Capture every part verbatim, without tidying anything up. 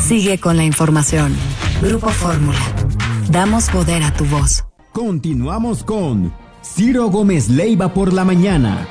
Sigue con la información. Grupo Fórmula. Damos poder a tu voz. Continuamos con Ciro Gómez Leiva por la mañana.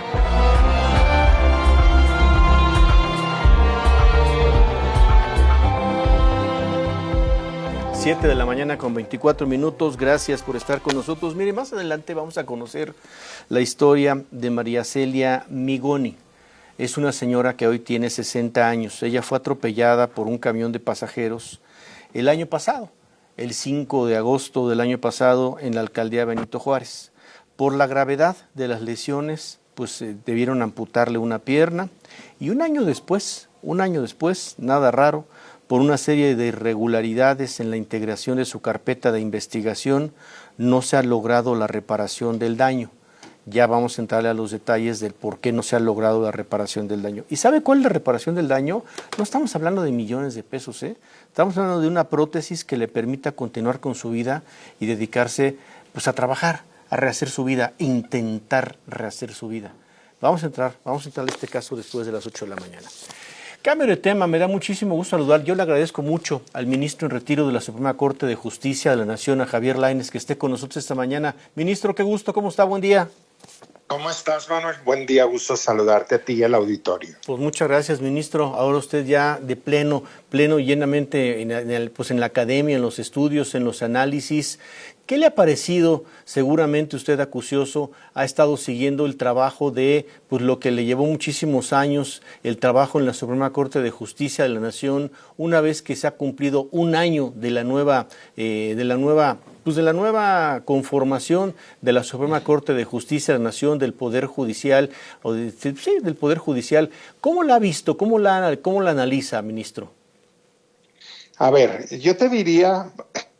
siete de la mañana con veinticuatro minutos. Gracias por estar con nosotros. Mire, más adelante vamos a conocer la historia de María Celia Migoni. Es una señora que hoy tiene sesenta años. Ella fue atropellada por un camión de pasajeros el año pasado, el cinco de agosto del año pasado, en la alcaldía Benito Juárez. Por la gravedad de las lesiones, pues eh, debieron amputarle una pierna, y un año después, un año después, nada raro, por una serie de irregularidades en la integración de su carpeta de investigación, no se ha logrado la reparación del daño. Ya vamos a entrarle a los detalles del por qué no se ha logrado la reparación del daño. ¿Y sabe cuál es la reparación del daño? No estamos hablando de millones de pesos, ¿eh? Estamos hablando de una prótesis que le permita continuar con su vida y dedicarse, pues, a trabajar, a rehacer su vida, intentar rehacer su vida. Vamos a entrar, vamos a entrar a este caso después de las ocho de la mañana. Cambio de tema, me da muchísimo gusto saludar. Yo le agradezco mucho al ministro en retiro de la Suprema Corte de Justicia de la Nación, a Javier Lainez, que esté con nosotros esta mañana. Ministro, qué gusto, ¿cómo está? Buen día. ¿Cómo estás, Manuel? Buen día, gusto saludarte a ti y al auditorio. Pues muchas gracias, ministro. Ahora usted ya de pleno, pleno y llenamente en, en, el, pues en la academia, en los estudios, en los análisis. ¿Qué le ha parecido? Seguramente usted, acucioso, ha estado siguiendo el trabajo de, pues, lo que le llevó muchísimos años, el trabajo en la Suprema Corte de Justicia de la Nación, una vez que se ha cumplido un año de la nueva, eh, de la nueva, pues de la nueva conformación de la Suprema Corte de Justicia de la Nación, del Poder Judicial, o de, sí, del Poder Judicial. ¿Cómo la ha visto? ¿Cómo la, cómo la analiza, ministro? A ver, yo te diría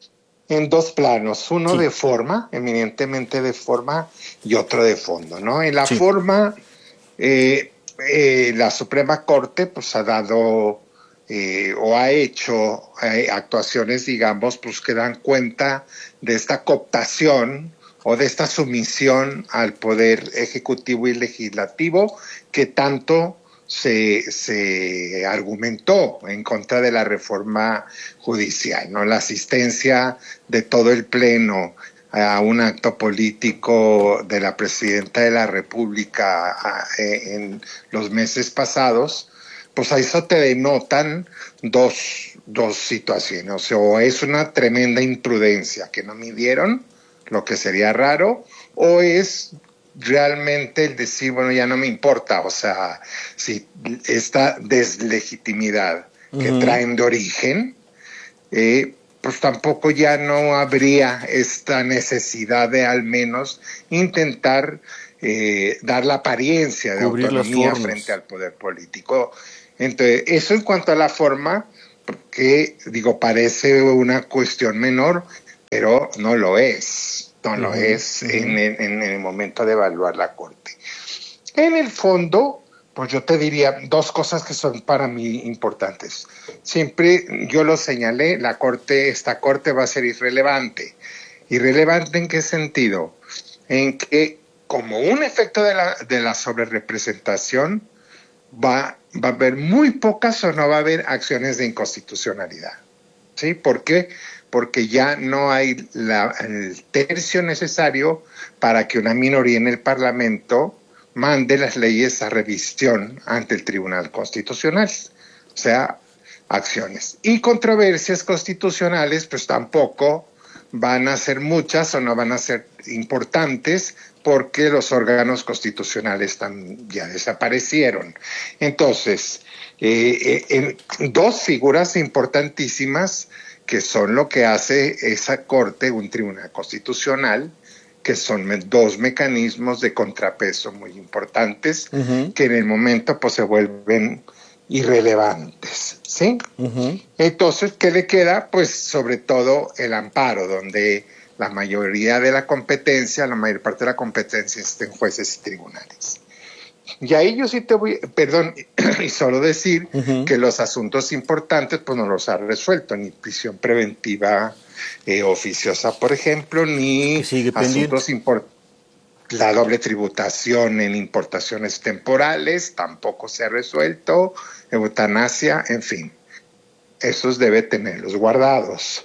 en dos planos, uno sí. de forma, eminentemente de forma, y otro de fondo, ¿no? En la sí. forma, eh, eh, la Suprema Corte pues ha dado eh, o ha hecho eh, actuaciones, digamos, pues que dan cuenta de esta cooptación o de esta sumisión al poder ejecutivo y legislativo que tanto Se, se argumentó en contra de la reforma judicial, ¿no? La asistencia de todo el Pleno a un acto político de la Presidenta de la República a, en los meses pasados, pues a eso te denotan dos, dos situaciones. O es una tremenda imprudencia que no midieron, lo que sería raro, o es realmente el decir, bueno, ya no me importa, o sea, si esta deslegitimidad uh-huh. que traen de origen, eh, pues tampoco ya no habría esta necesidad de al menos intentar eh, dar la apariencia de Cubrir autonomía frente al poder político. Entonces, eso en cuanto a la forma, porque, digo, parece una cuestión menor, pero no lo es. No lo uh-huh, es uh-huh. en, en, en el momento de evaluar la Corte. En el fondo, pues yo te diría dos cosas que son para mí importantes. Siempre yo lo señalé, la Corte, esta Corte va a ser irrelevante. ¿Irrelevante en qué sentido? En que como un efecto de la, de la sobrerepresentación va, va a haber muy pocas o no va a haber acciones de inconstitucionalidad. ¿Sí? ¿Por qué? Porque ya no hay la, el tercio necesario para que una minoría en el Parlamento mande las leyes a revisión ante el Tribunal Constitucional. O sea, acciones. Y controversias constitucionales, pues tampoco van a ser muchas o no van a ser importantes porque los órganos constitucionales tam, ya desaparecieron. Entonces, eh, eh, dos figuras importantísimas que son lo que hace esa Corte, un tribunal constitucional, que son me- dos mecanismos de contrapeso muy importantes, uh-huh. que en el momento pues se vuelven irrelevantes, ¿sí? Uh-huh. Entonces, ¿qué le queda? Pues sobre todo el amparo, donde la mayoría de la competencia, la mayor parte de la competencia está en jueces y tribunales. Y ahí yo sí te voy, perdón, y solo decir uh-huh. que los asuntos importantes pues no los ha resuelto, ni prisión preventiva eh, oficiosa, por ejemplo, ni asuntos importantes. La doble tributación en importaciones temporales tampoco se ha resuelto, eutanasia, en fin. esos debe tenerlos guardados.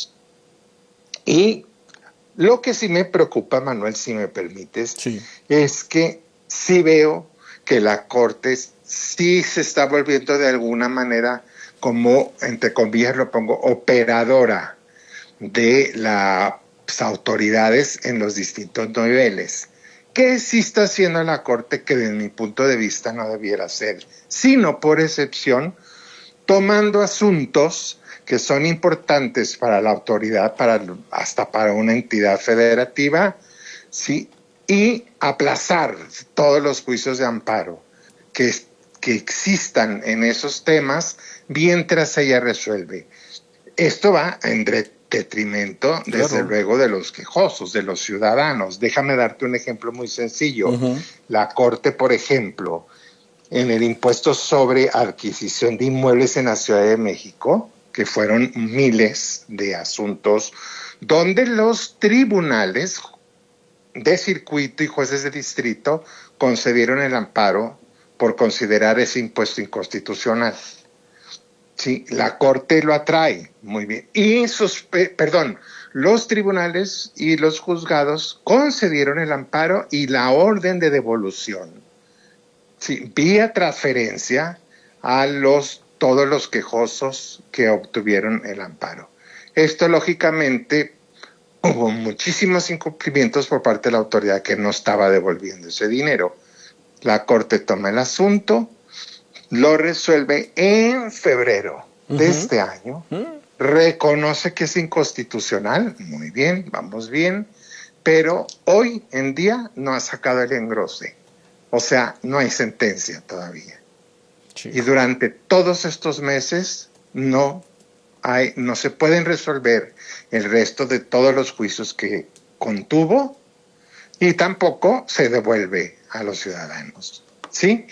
Y lo que sí me preocupa, Manuel, si me permites, sí. es que sí veo que la Corte sí se está volviendo de alguna manera como, entre comillas lo pongo, operadora de las autoridades en los distintos niveles. ¿Qué sí está haciendo la Corte que desde mi punto de vista no debiera hacer? Sino por excepción, tomando asuntos que son importantes para la autoridad, para, hasta para una entidad federativa, ¿sí? Y aplazar todos los juicios de amparo que, que existan en esos temas mientras ella resuelve. Esto va en detrimento, desde claro. luego, de los quejosos, de los ciudadanos. Déjame darte un ejemplo muy sencillo. Uh-huh. La Corte, por ejemplo, en el impuesto sobre adquisición de inmuebles en la Ciudad de México, que fueron miles de asuntos, donde los tribunales de circuito y jueces de distrito concedieron el amparo por considerar ese impuesto inconstitucional. Sí, la Corte lo atrae, muy bien. Y sus, perdón, los tribunales y los juzgados concedieron el amparo y la orden de devolución, sí, vía transferencia a los todos los quejosos que obtuvieron el amparo. Esto, lógicamente, hubo muchísimos incumplimientos por parte de la autoridad que no estaba devolviendo ese dinero. La Corte toma el asunto, lo resuelve en febrero uh-huh. de este año, uh-huh. reconoce que es inconstitucional, muy bien, vamos bien, pero hoy en día no ha sacado el engrose. O sea, no hay sentencia todavía. Sí. Y durante todos estos meses no hay, no se pueden resolver el resto de todos los juicios que contuvo y tampoco se devuelve a los ciudadanos, ¿sí?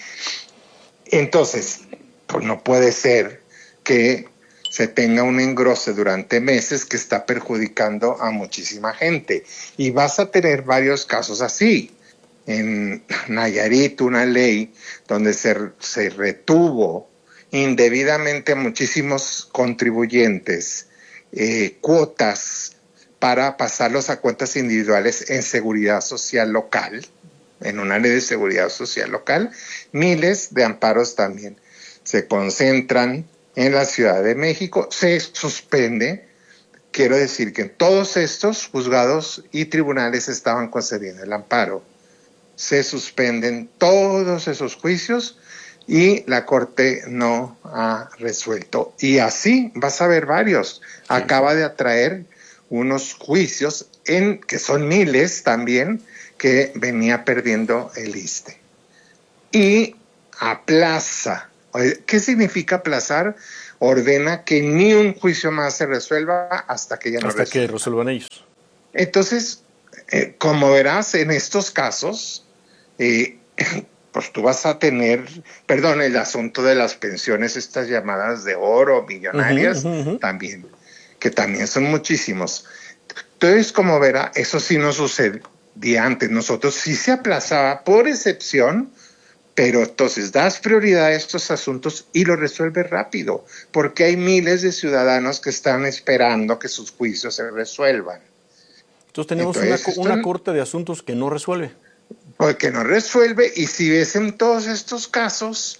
Entonces, pues no puede ser que se tenga un engrose durante meses que está perjudicando a muchísima gente. Y vas a tener varios casos así. En Nayarit, una ley donde se, se retuvo indebidamente a muchísimos contribuyentes eh, cuotas para pasarlos a cuentas individuales en seguridad social local, en una ley de seguridad social local, miles de amparos también se concentran en la Ciudad de México, se suspende. Quiero decir que en todos estos juzgados y tribunales estaban concediendo el amparo. Se suspenden todos esos juicios y la Corte no ha resuelto. Y así vas a ver varios. Sí. Acaba de atraer unos juicios, en que son miles también, que venía perdiendo el I S S S S T E. Y aplaza. ¿Qué significa aplazar? Ordena que ni un juicio más se resuelva hasta que ya no hasta resuelva. que resuelvan ellos. Entonces, eh, como verás, en estos casos, eh, pues tú vas a tener, perdón, el asunto de las pensiones, estas llamadas de oro, millonarias, uh-huh, uh-huh. también, que también son muchísimos. Entonces, como verá, eso sí no sucedía antes. Nosotros sí se aplazaba por excepción, pero entonces das prioridad a estos asuntos y lo resuelves rápido, porque hay miles de ciudadanos que están esperando que sus juicios se resuelvan. Entonces tenemos Entonces, una, una corte de asuntos que no resuelve. Porque no resuelve, y si ves en todos estos casos,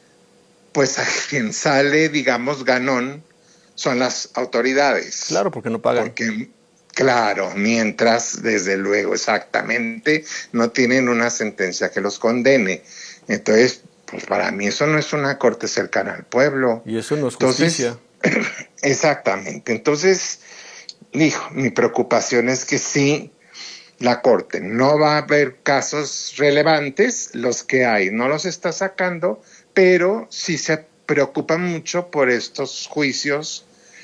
pues a quien sale, digamos, ganón, son las autoridades. Claro, porque no pagan. Porque, claro, mientras, desde luego, exactamente, no tienen una sentencia que los condene. Entonces, pues para mí eso no es una corte cercana al pueblo. Y eso no es justicia. Entonces, exactamente. Entonces, hijo, mi preocupación es que sí, la Corte no va a haber casos relevantes, los que hay no los está sacando, pero sí se preocupa mucho por estos juicios,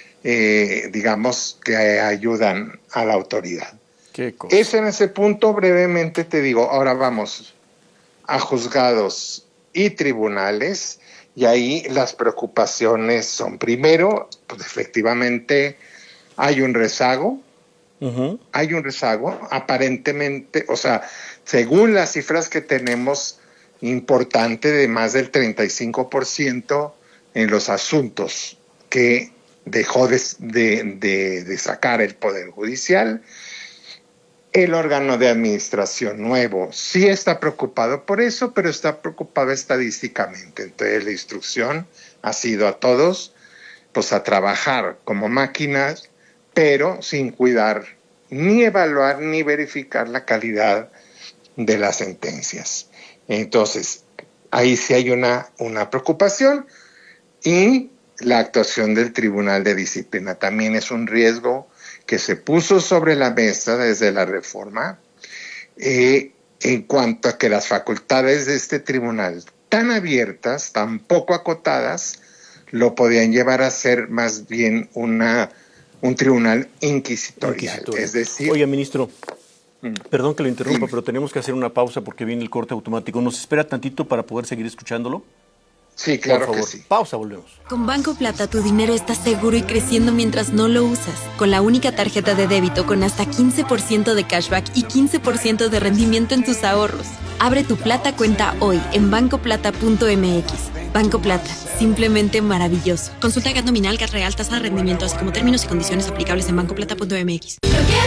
eh, digamos, que ayudan a la autoridad. ¿Qué cosa? Es en ese punto, brevemente te digo, ahora vamos a juzgados y tribunales, y ahí las preocupaciones son, primero, pues efectivamente hay un rezago, Uh-huh. Hay un rezago, aparentemente, o sea, según las cifras que tenemos, importante de más del treinta y cinco por ciento en los asuntos que dejó de, de, de, de sacar el Poder Judicial. El órgano de administración nuevo sí está preocupado por eso, pero está preocupado estadísticamente. Entonces la instrucción ha sido a todos pues a trabajar como máquinas, pero sin cuidar ni evaluar ni verificar la calidad de las sentencias. Entonces, ahí sí hay una, una preocupación, y la actuación del Tribunal de Disciplina también es un riesgo que se puso sobre la mesa desde la reforma, eh, en cuanto a que las facultades de este tribunal, tan abiertas, tan poco acotadas, lo podían llevar a ser más bien una, un tribunal inquisitorial. Inquisitorio. Es decir... Oye, ministro, mm. perdón que lo interrumpa, Dime. pero tenemos que hacer una pausa porque viene el corte automático. ¿Nos espera tantito para poder seguir escuchándolo? Sí, claro Por favor. que sí. Pausa, volvemos. Con Banco Plata tu dinero está seguro y creciendo mientras no lo usas. Con la única tarjeta de débito con hasta quince por ciento de cashback y quince por ciento de rendimiento en tus ahorros. Abre tu Plata cuenta hoy en banco plata punto m x. Banco Plata, simplemente maravilloso. Consulta G A T nominal, G A T real, tasa de rendimiento, así como términos y condiciones aplicables en banco plata punto m x.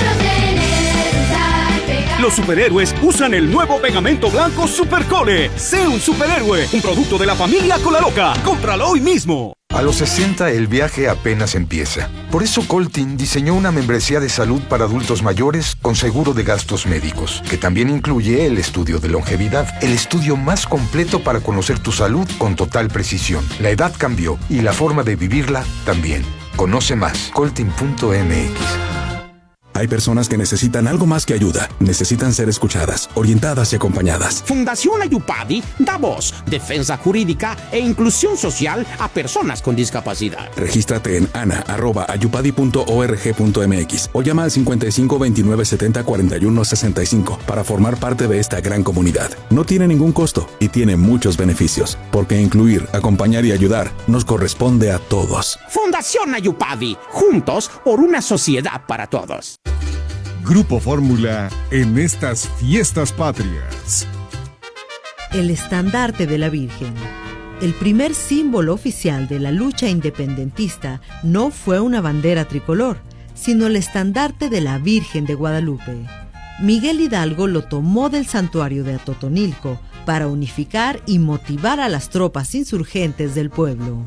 Los superhéroes usan el nuevo pegamento blanco Supercole. Sé un superhéroe, un producto de la familia Colaloca. Cómpralo hoy mismo. A los sesenta el viaje apenas empieza. Por eso Coltin diseñó una membresía de salud para adultos mayores con seguro de gastos médicos, que también incluye el estudio de longevidad, el estudio más completo para conocer tu salud con total precisión. La edad cambió y la forma de vivirla también. Conoce más, coltin punto m x. Hay personas que necesitan algo más que ayuda. Necesitan ser escuchadas, orientadas y acompañadas. Fundación Ayupadi da voz, defensa jurídica e inclusión social a personas con discapacidad. Regístrate en ana arroba ayupadi punto org punto m x o llama al cincuenta y cinco veintinueve setenta cuarenta y uno sesenta y cinco para formar parte de esta gran comunidad. No tiene ningún costo y tiene muchos beneficios, porque incluir, acompañar y ayudar nos corresponde a todos. Fundación Ayupadi, juntos por una sociedad para todos. Grupo Fórmula en estas fiestas patrias. El estandarte de la Virgen. El primer símbolo oficial de la lucha independentista no fue una bandera tricolor, sino el estandarte de la Virgen de Guadalupe. Miguel Hidalgo lo tomó del santuario de Atotonilco para unificar y motivar a las tropas insurgentes del pueblo.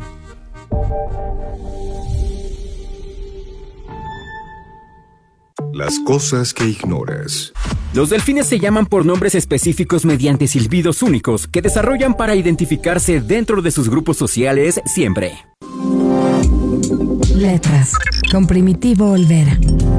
Las cosas que ignoras. Los delfines se llaman por nombres específicos mediante silbidos únicos que desarrollan para identificarse dentro de sus grupos sociales siempre. Letras, con Primitivo Olvera.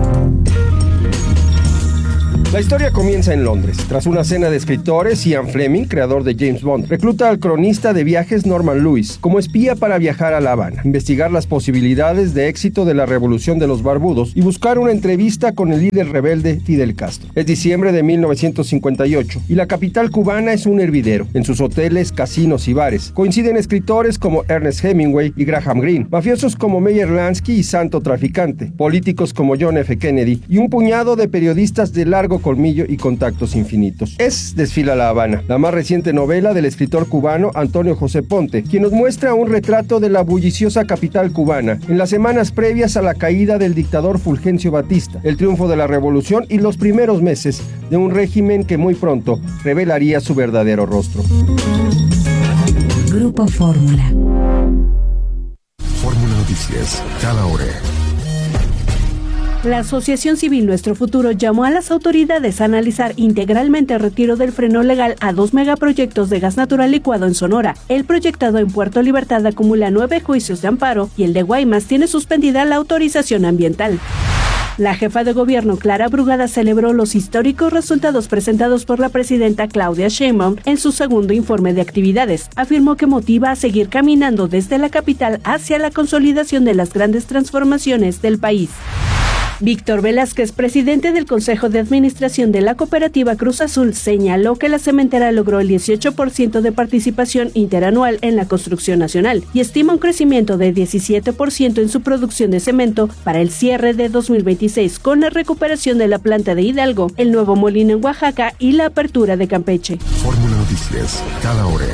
La historia comienza en Londres. Tras una cena de escritores, Ian Fleming, creador de James Bond, recluta al cronista de viajes Norman Lewis como espía para viajar a La Habana, investigar las posibilidades de éxito de la revolución de los barbudos y buscar una entrevista con el líder rebelde Fidel Castro. Es diciembre de mil novecientos cincuenta y ocho y la capital cubana es un hervidero. En sus hoteles, casinos y bares coinciden escritores como Ernest Hemingway y Graham Greene, mafiosos como Meyer Lansky y Santo Traficante, políticos como John F. Kennedy y un puñado de periodistas de largo colmillo y contactos infinitos. Es Desfila La Habana, la más reciente novela del escritor cubano Antonio José Ponte, quien nos muestra un retrato de la bulliciosa capital cubana en las semanas previas a la caída del dictador Fulgencio Batista, el triunfo de la revolución y los primeros meses de un régimen que muy pronto revelaría su verdadero rostro. Grupo Fórmula. Fórmula Noticias, cada hora. La Asociación Civil Nuestro Futuro llamó a las autoridades a analizar integralmente el retiro del freno legal a dos megaproyectos de gas natural licuado en Sonora. El proyectado en Puerto Libertad acumula nueve juicios de amparo y el de Guaymas tiene suspendida la autorización ambiental. La jefa de gobierno Clara Brugada celebró los históricos resultados presentados por la presidenta Claudia Sheinbaum en su segundo informe de actividades. Afirmó que motiva a seguir caminando desde la capital hacia la consolidación de las grandes transformaciones del país. Víctor Velázquez, presidente del Consejo de Administración de la Cooperativa Cruz Azul, señaló que la cementera logró el dieciocho por ciento de participación interanual en la construcción nacional y estima un crecimiento de diecisiete por ciento en su producción de cemento para el cierre de dos mil veintiséis con la recuperación de la planta de Hidalgo, el nuevo molino en Oaxaca y la apertura de Campeche. Fórmula Noticias, cada hora.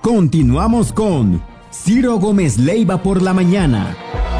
Continuamos con Ciro Gómez Leiva por la mañana.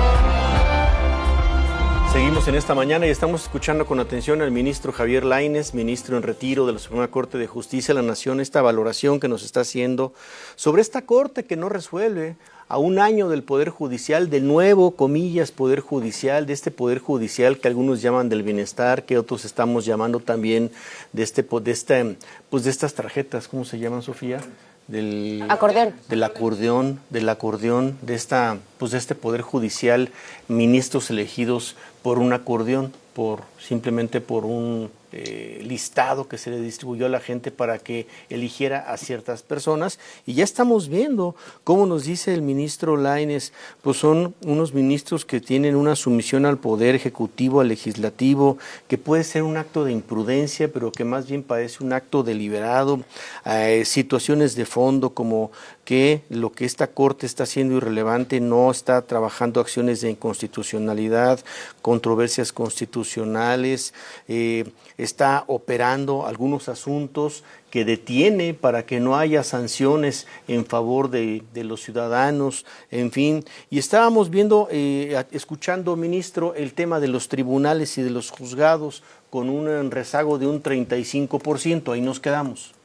Seguimos en esta mañana y estamos escuchando con atención al ministro Javier Lainez, ministro en retiro de la Suprema Corte de Justicia de la Nación, esta valoración que nos está haciendo sobre esta corte que no resuelve a un año del Poder Judicial, del nuevo, comillas, Poder Judicial, de este Poder Judicial que algunos llaman del bienestar, que otros estamos llamando también de este, de este, pues de estas tarjetas, ¿cómo se llaman, Sofía? Del acordeón. Del acordeón, del acordeón, de esta, pues de este Poder Judicial, ministros elegidos por un acordeón, por simplemente por un eh, listado que se le distribuyó a la gente para que eligiera a ciertas personas. Y ya estamos viendo cómo nos dice el ministro Lainez, pues son unos ministros que tienen una sumisión al poder ejecutivo, al legislativo, que puede ser un acto de imprudencia, pero que más bien parece un acto deliberado, eh, situaciones de fondo como que lo que esta Corte está haciendo irrelevante, no está trabajando acciones de inconstitucionalidad, controversias constitucionales, eh, está operando algunos asuntos que detiene para que no haya sanciones en favor de, de los ciudadanos, en fin. Y estábamos viendo, eh, escuchando, ministro, el tema de los tribunales y de los juzgados con un rezago de un treinta y cinco por ciento. Ahí nos quedamos.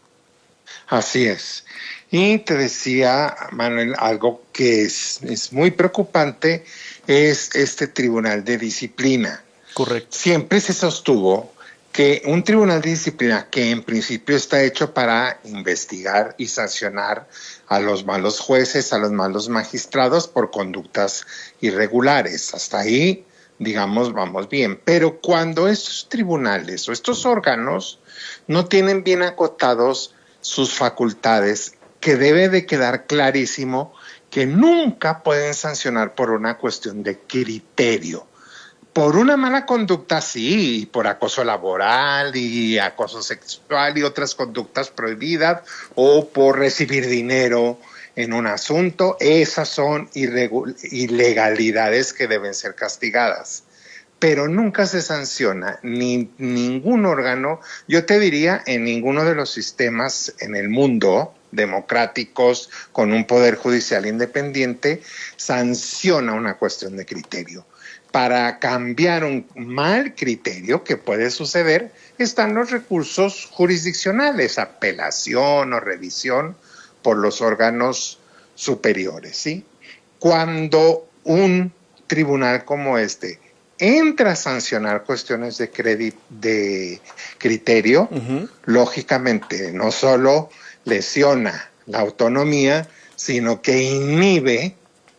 Así es. Y te decía, Manuel, algo que es, es muy preocupante, es este Tribunal de Disciplina. Correcto. Siempre se sostuvo que un tribunal de disciplina que en principio está hecho para investigar y sancionar a los malos jueces, a los malos magistrados por conductas irregulares. Hasta ahí, digamos, vamos bien. Pero cuando estos tribunales o estos órganos no tienen bien acotados sus facultades, que debe de quedar clarísimo que nunca pueden sancionar por una cuestión de criterio. Por una mala conducta, sí, por acoso laboral y acoso sexual y otras conductas prohibidas, o por recibir dinero en un asunto, esas son irregu- ilegalidades que deben ser castigadas. Pero nunca se sanciona ni ningún órgano, yo te diría, en ninguno de los sistemas en el mundo democráticos con un poder judicial independiente, sanciona una cuestión de criterio. Para cambiar un mal criterio que puede suceder, están los recursos jurisdiccionales, apelación o revisión por los órganos superiores, ¿sí? Cuando un tribunal como este entra a sancionar cuestiones de, credi- de criterio, uh-huh. lógicamente no solo lesiona la autonomía, sino que inhibe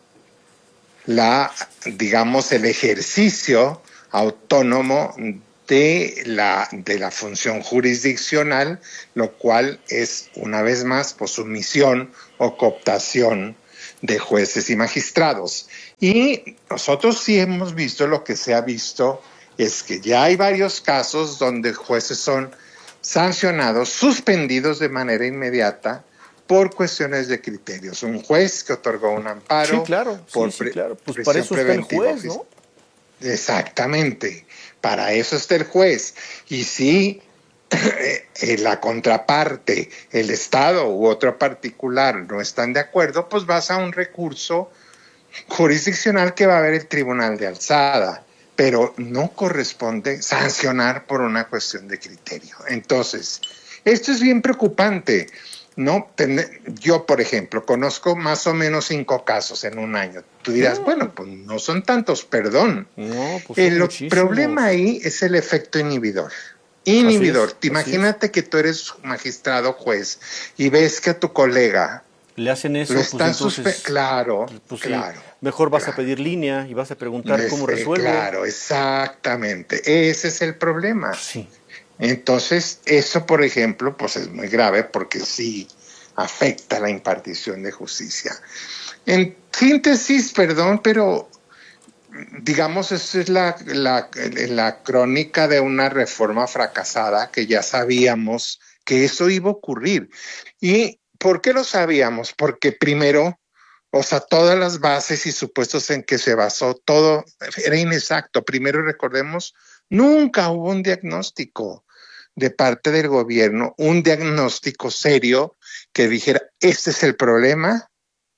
la, digamos, el ejercicio autónomo de la, de la función jurisdiccional, lo cual es, una vez más, pues, sumisión o cooptación de jueces y magistrados. Y nosotros sí hemos visto, lo que se ha visto es que ya hay varios casos donde jueces son sancionados, suspendidos de manera inmediata por cuestiones de criterios. Un juez que otorgó un amparo. Sí, claro, por sí, sí, claro. Pues pre- para eso está el juez, ¿no? Exactamente, para eso está el juez. Y si eh, la contraparte, el Estado u otro particular no están de acuerdo, pues vas a un recurso jurisdiccional que va a haber el Tribunal de Alzada, pero no corresponde sancionar por una cuestión de criterio. Entonces, esto es bien preocupante, ¿no? Yo, por ejemplo, conozco más o menos cinco casos en un año. Tú dirás, no. bueno, pues no son tantos, perdón. No, pues el problema ahí es el efecto inhibidor. Inhibidor. Es, Imagínate que tú eres magistrado juez y ves que a tu colega le hacen eso, lo pues están entonces, suspe- claro, pues claro. Sí, mejor vas claro. a pedir línea y vas a preguntar Les, cómo resuelve. Claro, exactamente. Ese es el problema. Sí. Entonces, eso, por ejemplo, pues es muy grave porque sí afecta la impartición de justicia. En síntesis, perdón, pero digamos, esa es la, la, la crónica de una reforma fracasada que ya sabíamos que eso iba a ocurrir. ¿Y por qué lo sabíamos? Porque primero, o sea, todas las bases y supuestos en que se basó, todo era inexacto. Primero, recordemos, nunca hubo un diagnóstico de parte del gobierno un diagnóstico serio que dijera, este es el problema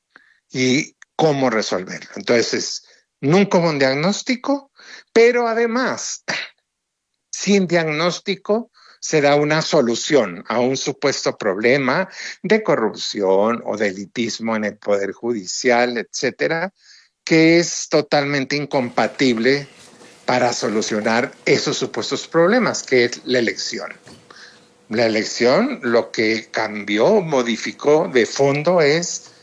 y cómo resolverlo. Entonces, nunca hubo un diagnóstico, pero además, sin diagnóstico, se da una solución a un supuesto problema de corrupción o de elitismo en el Poder Judicial, etcétera, que es totalmente incompatible para solucionar esos supuestos problemas, que es la elección. La elección lo que cambió, modificó de fondo es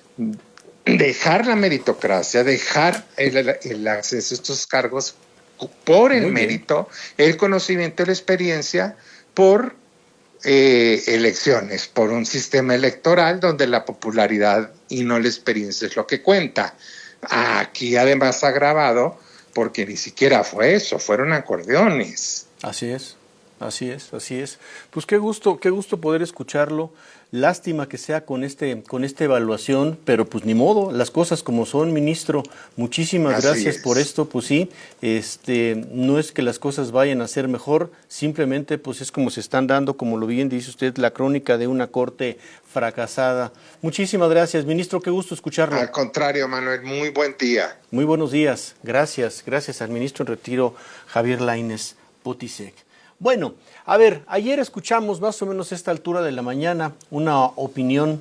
dejar la meritocracia, dejar el, el acceso a estos cargos por el mérito, el conocimiento y la experiencia, por eh, elecciones, por un sistema electoral donde la popularidad y no la experiencia es lo que cuenta. Aquí además agravado porque ni siquiera fue eso, fueron acordeones. Así es, así es, así es. Pues qué gusto, qué gusto poder escucharlo. Lástima que sea con este, con esta evaluación, pero pues ni modo, las cosas como son, ministro. Muchísimas Así gracias es. por esto, pues sí, este, no es que las cosas vayan a ser mejor, simplemente pues es como se están dando, como lo bien dice usted, la crónica de una corte fracasada. Muchísimas gracias, ministro, qué gusto escucharlo. Al contrario, Manuel, muy buen día. Muy buenos días, gracias, gracias al ministro en retiro, Javier Lainez Potisek. Bueno, a ver, ayer escuchamos más o menos a esta altura de la mañana una opinión,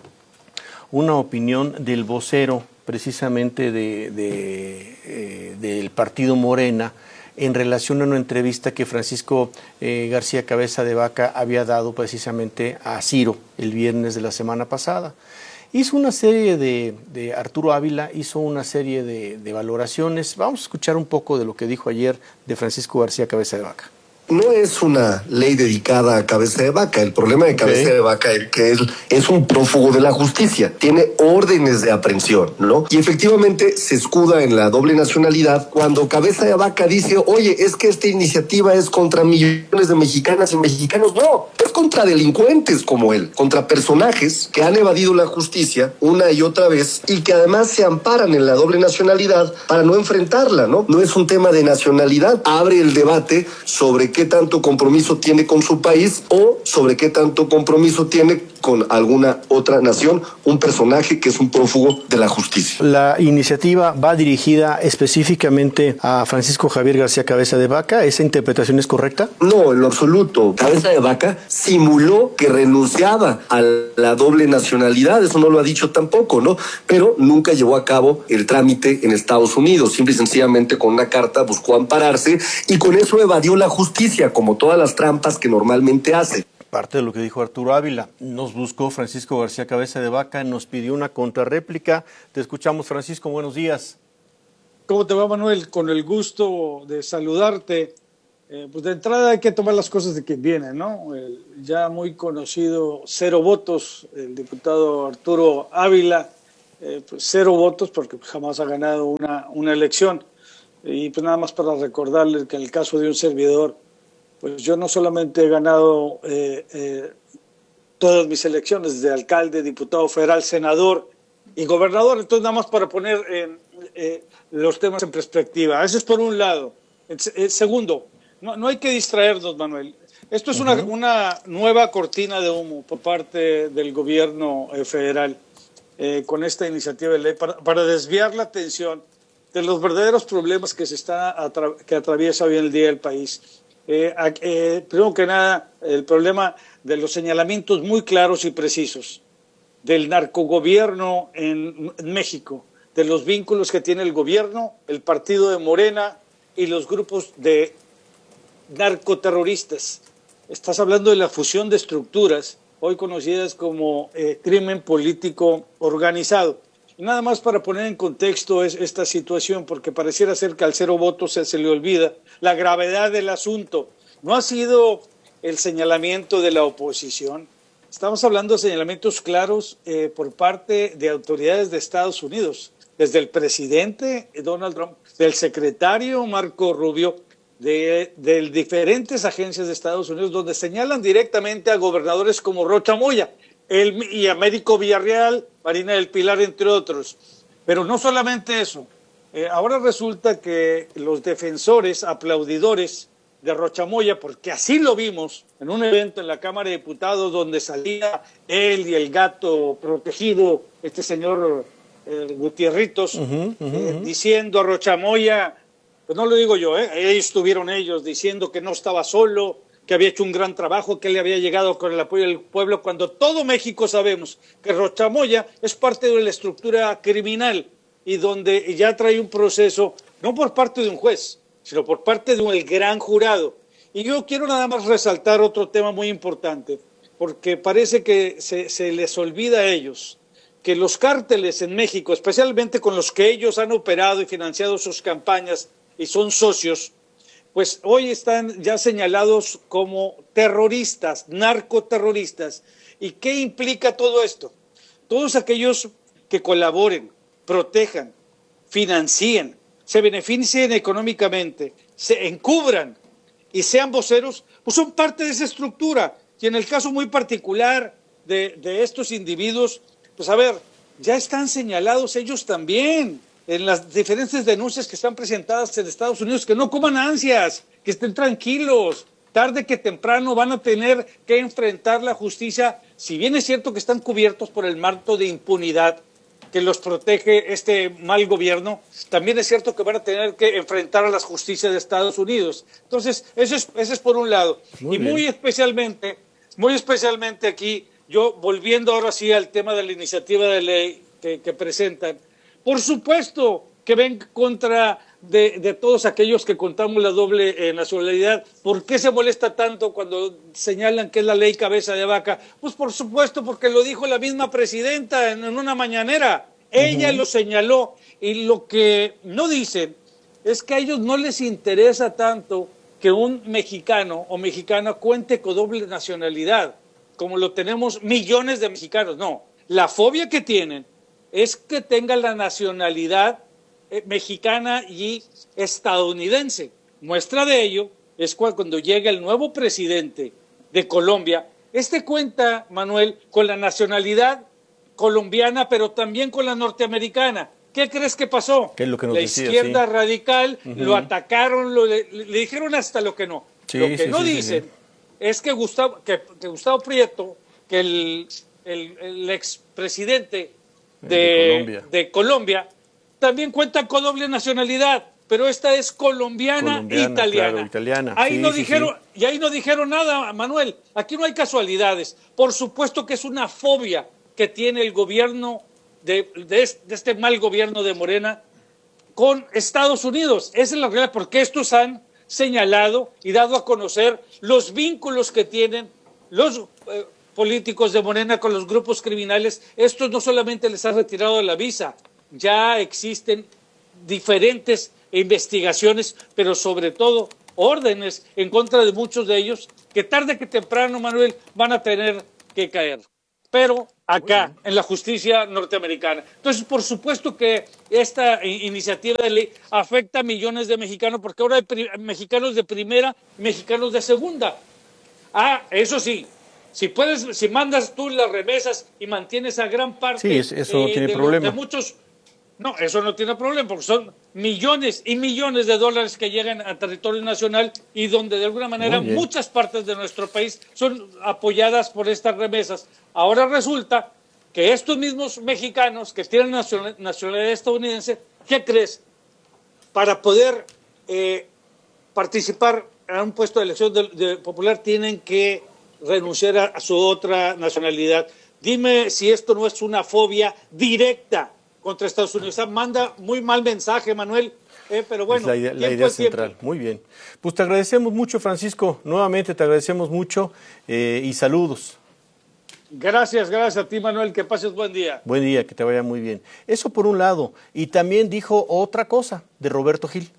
una opinión del vocero precisamente de, de, eh, del partido Morena en relación a una entrevista que Francisco eh, García Cabeza de Vaca había dado precisamente a Ciro el viernes de la semana pasada. Hizo una serie de, de Arturo Ávila, hizo una serie de, de valoraciones. Vamos a escuchar un poco de lo que dijo ayer de Francisco García Cabeza de Vaca. No es una ley dedicada a Cabeza de Vaca. El problema de Cabeza okay. de Vaca es que él es un prófugo de la justicia. Tiene órdenes de aprehensión, ¿no? Y efectivamente se escuda en la doble nacionalidad cuando Cabeza de Vaca dice, oye, es que esta iniciativa es contra millones de mexicanas y mexicanos. No, es contra delincuentes como él, contra personajes que han evadido la justicia una y otra vez y que además se amparan en la doble nacionalidad para no enfrentarla, ¿no? No es un tema de nacionalidad. Abre el debate sobre qué tanto compromiso tiene con su país o sobre qué tanto compromiso tiene con alguna otra nación, un personaje que es un prófugo de la justicia. La iniciativa va dirigida específicamente a Francisco Javier García Cabeza de Vaca. ¿Esa interpretación es correcta? No, en lo absoluto. Cabeza de Vaca simuló que renunciaba a la doble nacionalidad, eso no lo ha dicho tampoco, ¿no? Pero nunca llevó a cabo el trámite en Estados Unidos. Simple y sencillamente con una carta buscó ampararse y con eso evadió la justicia, como todas las trampas que normalmente hace. Parte de lo que dijo Arturo Ávila. Nos buscó Francisco García Cabeza de Vaca, nos pidió una contrarréplica. Te escuchamos, Francisco, buenos días. ¿Cómo te va, Manuel? Con el gusto de saludarte. Eh, pues de entrada hay que tomar las cosas de quien viene, ¿no? El ya muy conocido cero votos, el diputado Arturo Ávila, eh, pues cero votos porque jamás ha ganado una, una elección. Y pues nada más para recordarles que en el caso de un servidor, pues yo no solamente he ganado eh, eh, todas mis elecciones de alcalde, diputado federal, senador y gobernador, entonces nada más para poner eh, eh, los temas en perspectiva. Eso es por un lado. Eh, segundo, no, no hay que distraernos, Manuel. Esto es uh-huh. una, una nueva cortina de humo por parte del gobierno eh, federal eh, con esta iniciativa de ley para, para desviar la atención de los verdaderos problemas que se está atra- que atraviesa hoy en el día el país. Eh, eh, primero que nada, el problema de los señalamientos muy claros y precisos del narcogobierno en, en México, de los vínculos que tiene el gobierno, el partido de Morena y los grupos de narcoterroristas. Estás hablando de la fusión de estructuras, hoy conocidas como eh, crimen político organizado. Y nada más para poner en contexto es esta situación, porque pareciera ser que al cero votos se, se le olvida la gravedad del asunto. No ha sido el señalamiento de la oposición. Estamos hablando de señalamientos claros eh, por parte de autoridades de Estados Unidos, desde el presidente Donald Trump, del secretario Marco Rubio, de, de diferentes agencias de Estados Unidos, donde señalan directamente a gobernadores como Rocha Moya el, y a Américo Villarreal, Marina del Pilar, entre otros. Pero no solamente eso. Eh, ahora resulta que los defensores, aplaudidores de Rochamoya, porque así lo vimos en un evento en la Cámara de Diputados donde salía él y el gato protegido, este señor eh, Gutierritos, uh-huh, uh-huh, eh, uh-huh. diciendo a Rochamoya, pues no lo digo yo, eh, ellos estuvieron ellos diciendo que no estaba solo, que había hecho un gran trabajo, que le había llegado con el apoyo del pueblo, cuando todo México sabemos que Rochamoya es parte de la estructura criminal y donde ya trae un proceso, no por parte de un juez, sino por parte de un el gran jurado. Y yo quiero nada más resaltar otro tema muy importante, porque parece que se, se les olvida a ellos que los cárteles en México, especialmente con los que ellos han operado y financiado sus campañas y son socios, pues hoy están ya señalados como terroristas, narcoterroristas. ¿Y qué implica todo esto? Todos aquellos que colaboren, protejan, financien, se beneficien económicamente, se encubran y sean voceros, pues son parte de esa estructura. Y en el caso muy particular de, de estos individuos, pues a ver, ya están señalados ellos también en las diferentes denuncias que están presentadas en Estados Unidos, que no coman ansias, que estén tranquilos, tarde que temprano van a tener que enfrentar la justicia, si bien es cierto que están cubiertos por el manto de impunidad que los protege este mal gobierno, también es cierto que van a tener que enfrentar a las justicias de Estados Unidos. Entonces, eso es, eso es por un lado. Muy y bien. muy especialmente, muy especialmente aquí, yo volviendo ahora sí al tema de la iniciativa de ley que, que presentan, por supuesto que ven contra de, de todos aquellos que contamos la doble eh, nacionalidad. ¿Por qué se molesta tanto cuando señalan que es la ley cabeza de vaca? Pues por supuesto porque lo dijo la misma presidenta en, en una mañanera. Ella uh-huh. lo señaló, y lo que no dicen es que a ellos no les interesa tanto que un mexicano o mexicana cuente con doble nacionalidad, como lo tenemos millones de mexicanos. No, la fobia que tienen es que tenga la nacionalidad eh, mexicana y estadounidense. Muestra de ello es cuando llega el nuevo presidente de Colombia. Este cuenta, Manuel, con la nacionalidad colombiana, pero también con la norteamericana. ¿Qué crees que pasó? ¿Qué es lo que nos la decía, izquierda sí. radical, uh-huh. lo atacaron, lo, le, le dijeron hasta lo que no. Sí, lo que sí, no sí, dicen sí, sí. es que Gustavo, que, que Gustavo Prieto, que el, el, el expresidente de, de, Colombia. de Colombia, también cuenta con doble nacionalidad, pero esta es colombiana, colombiana italiana. Claro, italiana. Ahí sí, no sí, dijeron, sí. y ahí no dijeron nada, Manuel. Aquí no hay casualidades. Por supuesto que es una fobia que tiene el gobierno de, de, este, de este mal gobierno de Morena con Estados Unidos. Esa es la realidad, porque estos han señalado y dado a conocer los vínculos que tienen los eh, políticos de Morena con los grupos criminales. Estos no solamente les han retirado la visa, ya existen diferentes investigaciones, pero sobre todo órdenes en contra de muchos de ellos que tarde que temprano, Manuel, van a tener que caer. Pero acá, en la justicia norteamericana. Entonces, por supuesto que esta iniciativa de ley afecta a millones de mexicanos, porque ahora hay pri- mexicanos de primera y mexicanos de segunda. Ah, eso sí, si puedes, si mandas tú las remesas y mantienes a gran parte sí, es, eso no eh, tiene de, problema. de muchos... No, eso no tiene problema, porque son millones y millones de dólares que llegan a territorio nacional y donde de alguna manera muchas partes de nuestro país son apoyadas por estas remesas. Ahora resulta que estos mismos mexicanos que tienen nacionalidad estadounidense, ¿qué crees? Para poder eh, participar en un puesto de elección de, de popular tienen que renunciar a, a su otra nacionalidad. Dime si esto no es una fobia directa contra Estados Unidos. O sea, manda muy mal mensaje, Manuel, eh, pero bueno. Es la idea, la idea central. Muy bien. Pues te agradecemos mucho, Francisco. Nuevamente te agradecemos mucho eh, y saludos. Gracias, gracias a ti, Manuel. Que pases buen día. Buen día, que te vaya muy bien. Eso por un lado. Y también dijo otra cosa de Roberto Gil.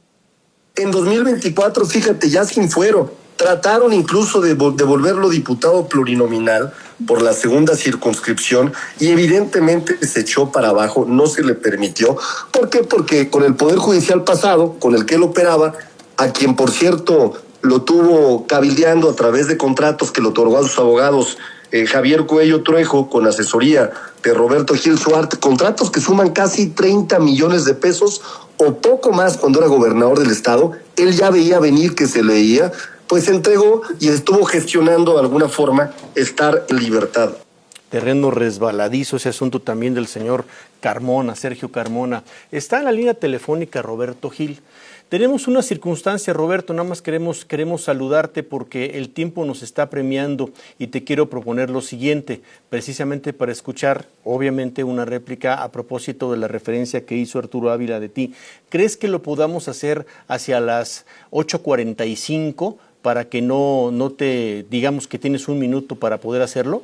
En dos mil veinticuatro, fíjate, ya sin fuero. Trataron incluso de, de volverlo diputado plurinominal por la segunda circunscripción y evidentemente se echó para abajo, no se le permitió. ¿Por qué? Porque con el Poder Judicial pasado, con el que él operaba, a quien por cierto lo tuvo cabildeando a través de contratos que le otorgó a sus abogados eh, Javier Cuello Trejo con asesoría de Roberto Gil Suárez, contratos que suman casi treinta millones de pesos o poco más cuando era gobernador del estado. Él ya veía venir que se leía, pues se entregó y estuvo gestionando de alguna forma estar en libertad. Terreno resbaladizo ese asunto también del señor Carmona, Sergio Carmona. Está en la línea telefónica Roberto Gil. Tenemos una circunstancia, Roberto, nada más queremos, queremos saludarte porque el tiempo nos está premiando y te quiero proponer lo siguiente, precisamente para escuchar, obviamente, una réplica a propósito de la referencia que hizo Arturo Ávila de ti. ¿Crees que lo podamos hacer hacia las ocho cuarenta y cinco para que no, no te, digamos que tienes un minuto para poder hacerlo?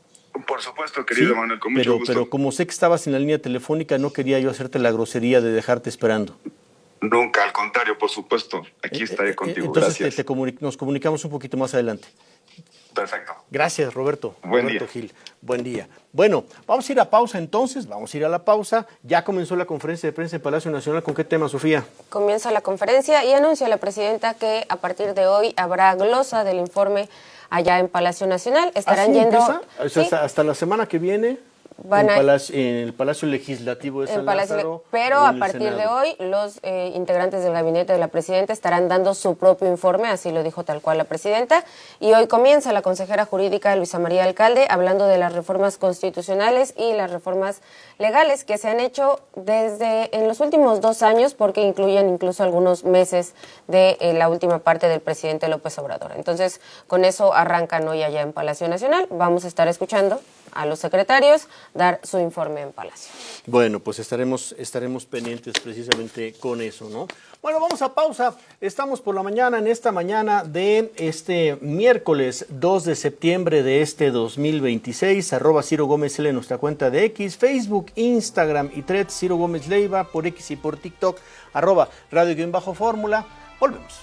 Por supuesto, querido Sí, Manuel, con mucho pero, gusto. pero como sé que estabas en la línea telefónica, no quería yo hacerte la grosería de dejarte esperando. Nunca, al contrario, por supuesto. Aquí estaré contigo. Entonces Gracias. te, te comuni- nos comunicamos un poquito más adelante. Perfecto. Gracias, Roberto. Buen Roberto día. Gil. Buen día. Bueno, vamos a ir a pausa entonces, vamos a ir a la pausa. Ya comenzó la conferencia de prensa en Palacio Nacional. ¿Con qué tema, Sofía? Comienza la conferencia y anuncia la presidenta que a partir de hoy habrá glosa del informe allá en Palacio Nacional. Estarán ¿Ah, sí, yendo... empieza? O sea, ¿sí? hasta, hasta la semana que viene Van en, a- Palacio, en el Palacio Legislativo de San en Palacio Le- Lázaro. Pero o a en el partir de Senado. hoy, los eh, integrantes del gabinete de la presidenta estarán dando su propio informe, así lo dijo tal cual la presidenta. Y hoy comienza la consejera jurídica Luisa María Alcalde hablando de las reformas constitucionales y las reformas legales que se han hecho desde en los últimos dos años, porque incluyen incluso algunos meses de eh, la última parte del presidente López Obrador. Entonces, con eso arrancan hoy allá en Palacio Nacional. Vamos a estar escuchando a los secretarios dar su informe en Palacio. Bueno, pues estaremos, estaremos pendientes precisamente con eso, ¿no? Bueno, vamos a pausa. Estamos por la mañana, en esta mañana de este miércoles dos de septiembre de este dos mil veintiséis. Arroba Ciro Gómez L en nuestra cuenta de X, Facebook, Instagram y Threads, Ciro Gómez Leiva, por X y por TikTok, arroba Radio-Fórmula. Volvemos.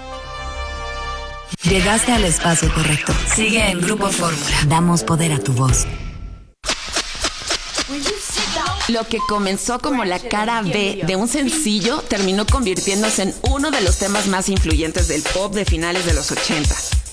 Llegaste al espacio correcto. Sigue en Grupo Fórmula. Damos poder a tu voz. Lo que comenzó como la cara B de un sencillo terminó convirtiéndose en uno de los temas más influyentes del pop de finales de los ochenta.